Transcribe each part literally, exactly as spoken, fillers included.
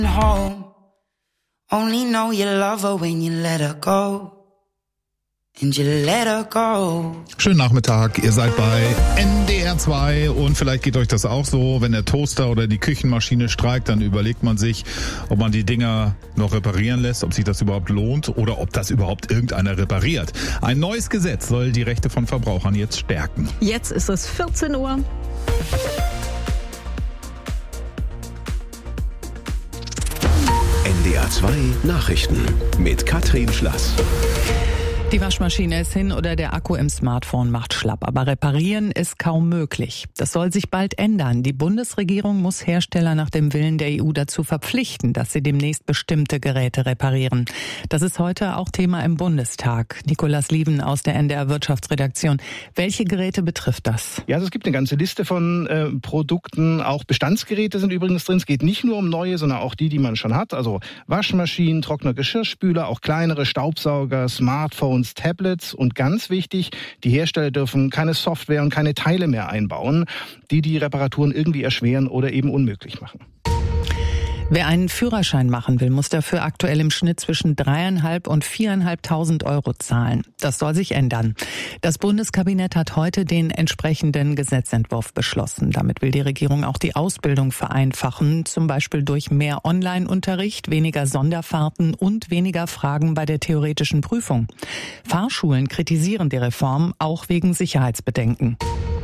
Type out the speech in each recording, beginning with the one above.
home. Only know you love her when you let her go. And you let her go. Schönen Nachmittag, ihr seid bei N D R zwei und vielleicht geht euch das auch so, wenn der Toaster oder die Küchenmaschine streikt, dann überlegt man sich, ob man die Dinger noch reparieren lässt, ob sich das überhaupt lohnt oder ob das überhaupt irgendeiner repariert. Ein neues Gesetz soll die Rechte von Verbrauchern jetzt stärken. Jetzt ist es vierzehn Uhr. N D R zwei Nachrichten mit Katrin Schlass. Die Waschmaschine ist hin oder der Akku im Smartphone macht schlapp. Aber reparieren ist kaum möglich. Das soll sich bald ändern. Die Bundesregierung muss Hersteller nach dem Willen der E U dazu verpflichten, dass sie demnächst bestimmte Geräte reparieren. Das ist heute auch Thema im Bundestag. Nikolaus Lieven aus der N D R Wirtschaftsredaktion. Welche Geräte betrifft das? Ja, also es gibt eine ganze Liste von äh, Produkten. Auch Bestandsgeräte sind übrigens drin. Es geht nicht nur um neue, sondern auch die, die man schon hat. Also Waschmaschinen, trockene Geschirrspüler, auch kleinere Staubsauger, Smartphones, Tablets und ganz wichtig, die Hersteller dürfen keine Software und keine Teile mehr einbauen, die die Reparaturen irgendwie erschweren oder eben unmöglich machen. Wer einen Führerschein machen will, muss dafür aktuell im Schnitt zwischen dreieinhalb und viereinhalbtausend Euro zahlen. Das soll sich ändern. Das Bundeskabinett hat heute den entsprechenden Gesetzentwurf beschlossen. Damit will die Regierung auch die Ausbildung vereinfachen, zum Beispiel durch mehr Online-Unterricht, weniger Sonderfahrten und weniger Fragen bei der theoretischen Prüfung. Fahrschulen kritisieren die Reform, auch wegen Sicherheitsbedenken.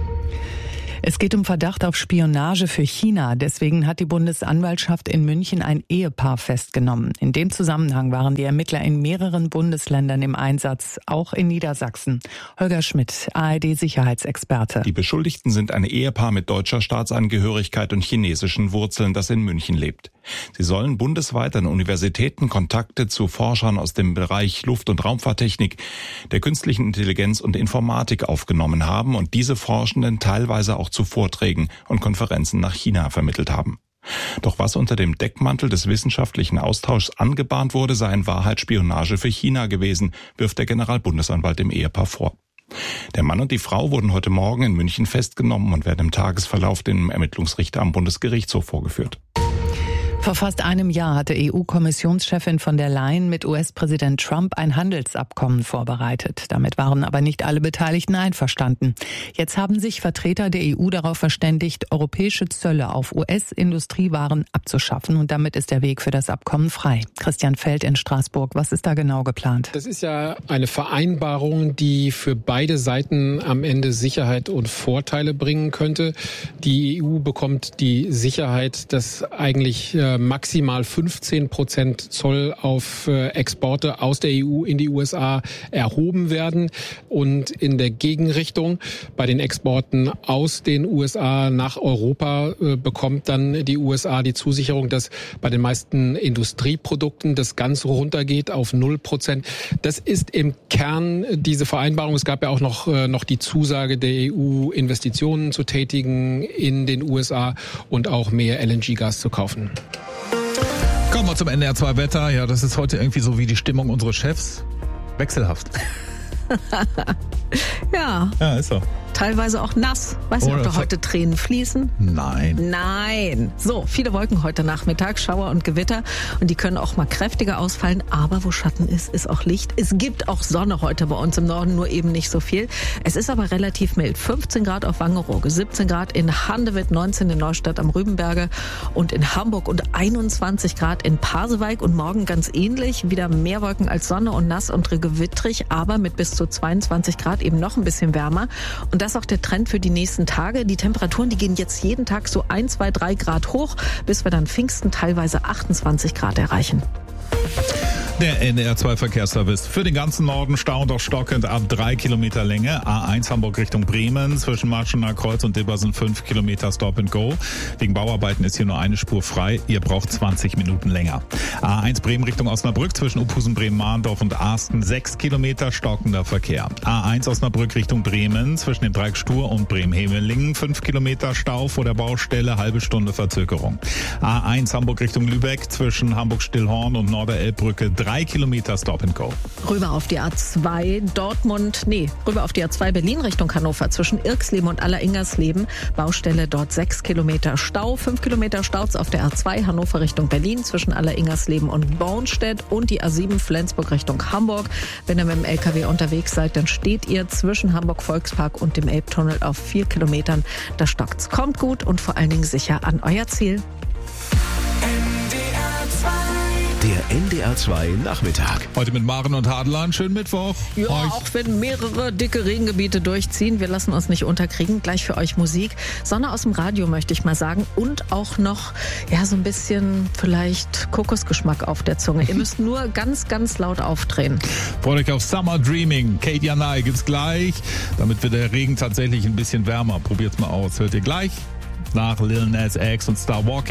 Es geht um Verdacht auf Spionage für China. Deswegen hat die Bundesanwaltschaft in München ein Ehepaar festgenommen. In dem Zusammenhang waren die Ermittler in mehreren Bundesländern im Einsatz, auch in Niedersachsen. Holger Schmidt, A R D-Sicherheitsexperte. Die Beschuldigten sind ein Ehepaar mit deutscher Staatsangehörigkeit und chinesischen Wurzeln, das in München lebt. Sie sollen bundesweit an Universitäten Kontakte zu Forschern aus dem Bereich Luft- und Raumfahrttechnik, der künstlichen Intelligenz und Informatik aufgenommen haben und diese Forschenden teilweise auch zu Vorträgen und Konferenzen nach China vermittelt haben. Doch was unter dem Deckmantel des wissenschaftlichen Austauschs angebahnt wurde, sei in Wahrheit Spionage für China gewesen, wirft der Generalbundesanwalt dem Ehepaar vor. Der Mann und die Frau wurden heute Morgen in München festgenommen und werden im Tagesverlauf dem Ermittlungsrichter am Bundesgerichtshof vorgeführt. Vor fast einem Jahr hatte E U-Kommissionschefin von der Leyen mit U S-Präsident Trump ein Handelsabkommen vorbereitet. Damit waren aber nicht alle Beteiligten einverstanden. Jetzt haben sich Vertreter der E U darauf verständigt, europäische Zölle auf U S-Industriewaren abzuschaffen. Und damit ist der Weg für das Abkommen frei. Christian Feld in Straßburg, was ist da genau geplant? Das ist ja eine Vereinbarung, die für beide Seiten am Ende Sicherheit und Vorteile bringen könnte. Die E U bekommt die Sicherheit, dass eigentlich maximal fünfzehn Prozent Zoll auf Exporte aus der E U in die U S A erhoben werden. Und in der Gegenrichtung bei den Exporten aus den U S A nach Europa bekommt dann die U S A die Zusicherung, dass bei den meisten Industrieprodukten das Ganze runtergeht auf null Prozent. Das ist im Kern diese Vereinbarung. Es gab ja auch noch, noch die Zusage der E U, Investitionen zu tätigen in den U S A und auch mehr L N G-Gas zu kaufen. Kommen wir zum N D R zwei Wetter. Ja, das ist heute irgendwie so wie die Stimmung unseres Chefs. Wechselhaft. Ja. Ja, ist so. Teilweise auch nass. Weißt du, ob da heute Tränen fließen? Nein. Nein. So, viele Wolken heute Nachmittag, Schauer und Gewitter. Und die können auch mal kräftiger ausfallen. Aber wo Schatten ist, ist auch Licht. Es gibt auch Sonne heute bei uns im Norden, nur eben nicht so viel. Es ist aber relativ mild. fünfzehn Grad auf Wangerooge, siebzehn Grad in Handewitt, neunzehn in Neustadt am Rübenberge und in Hamburg und einundzwanzig Grad in Pasewalk. Und morgen ganz ähnlich. Wieder mehr Wolken als Sonne und nass und gewittrig, aber mit bis zu zweiundzwanzig Grad eben noch ein bisschen wärmer. Und das ist auch der Trend für die nächsten Tage. Die Temperaturen, die gehen jetzt jeden Tag so ein, zwei, drei Grad hoch, bis wir dann Pfingsten teilweise achtundzwanzig Grad erreichen. Der N D R zwei Verkehrsservice. Für den ganzen Norden Stau und auch stockend ab drei Kilometer Länge. A eins Hamburg Richtung Bremen. Zwischen Marschener Kreuz und Dibbersen fünf Kilometer Stop and Go. Wegen Bauarbeiten ist hier nur eine Spur frei. Ihr braucht zwanzig Minuten länger. A eins Bremen Richtung Osnabrück. Zwischen Uphusen, Bremen-Mahndorf und Arsten sechs Kilometer stockender Verkehr. A eins Osnabrück Richtung Bremen. Zwischen dem Dreieck Stur und Bremen-Hemelingen fünf Kilometer Stau vor der Baustelle. Halbe Stunde Verzögerung. A eins Hamburg Richtung Lübeck. Zwischen Hamburg-Stillhorn und Norderelbbrücke drei Kilometer Stop and Go. Rüber auf die A zwei Dortmund, nee, rüber auf die A zwei Berlin Richtung Hannover zwischen Irxleben und Alleringersleben. Baustelle dort sechs Kilometer Stau, fünf Kilometer Staus auf der A zwei Hannover Richtung Berlin zwischen Alleringersleben und Bornstedt und die A sieben Flensburg Richtung Hamburg. Wenn ihr mit dem L K W unterwegs seid, dann steht ihr zwischen Hamburg Volkspark und dem Elbtunnel auf vier Kilometern. Da stockt's. Kommt gut und vor allen Dingen sicher an euer Ziel. Der N D R zwei Nachmittag. Heute mit Maren und Hadlan. Schönen Mittwoch. Ja, euch. Auch wenn mehrere dicke Regengebiete durchziehen. Wir lassen uns nicht unterkriegen. Gleich für euch Musik. Sonne aus dem Radio, möchte ich mal sagen. Und auch noch, ja, so ein bisschen vielleicht Kokosgeschmack auf der Zunge. Ihr müsst nur ganz, ganz laut aufdrehen. Freut euch auf Summer Dreaming. Kate Janai gibt's gleich. Damit wird der Regen tatsächlich ein bisschen wärmer. Probiert's mal aus. Hört ihr gleich nach Lil Nas X und Star Walking.